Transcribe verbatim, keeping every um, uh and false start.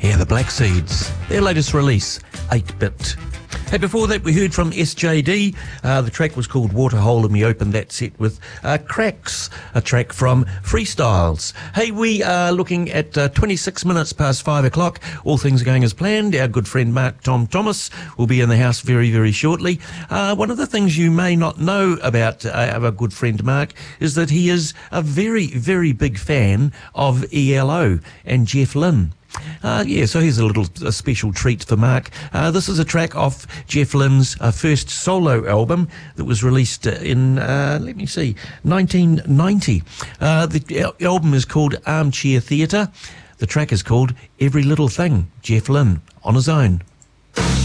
Yeah, the Black Seeds, their latest release, eight bit. Hey, before that we heard from S J D. Uh, the track was called Waterhole, and we opened that set with uh, Cracks, a track from Freestyles. Hey, we are looking at uh, twenty-six minutes past five o'clock. All things are going as planned. Our good friend Mark Tom Thomas will be in the house very, very shortly. Uh, one of the things you may not know about uh, our good friend Mark is that he is a very, very big fan of E L O and Jeff Lynne. Uh, yeah, so here's a little a special treat for Mark. Uh, this is a track off Jeff Lynne's uh, first solo album that was released uh, in, uh, let me see, nineteen ninety. Uh, the al- album is called Armchair Theatre. The track is called Every Little Thing, Jeff Lynne, on his own.